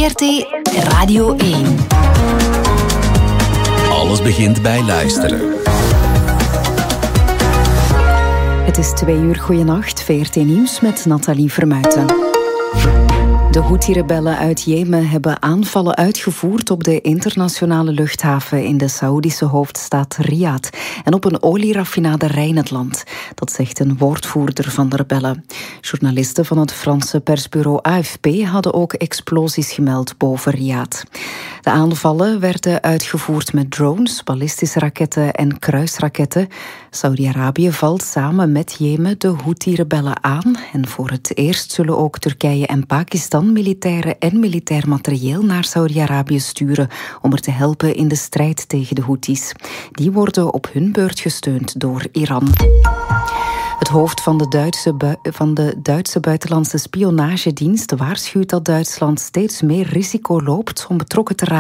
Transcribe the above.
VRT Radio 1. Alles begint bij luisteren. Het is 2:00, goeienacht. VRT Nieuws met Nathalie Vermuijten. De Houthi-rebellen uit Jemen hebben aanvallen uitgevoerd op de internationale luchthaven in de Saoedische hoofdstad Riyadh en op een olieraffinaderij in het land. Dat zegt een woordvoerder van de rebellen. Journalisten van het Franse persbureau AFP hadden ook explosies gemeld boven Riyadh. De aanvallen werden uitgevoerd met drones, ballistische raketten en kruisraketten. Saudi-Arabië valt samen met Jemen de Houthi-rebellen aan en voor het eerst zullen ook Turkije en Pakistan militairen en militair materieel naar Saudi-Arabië sturen om er te helpen in de strijd tegen de Houthis. Die worden op hun beurt gesteund door Iran. Het hoofd van de Duitse buitenlandse spionagedienst waarschuwt dat Duitsland steeds meer risico loopt om betrokken te raken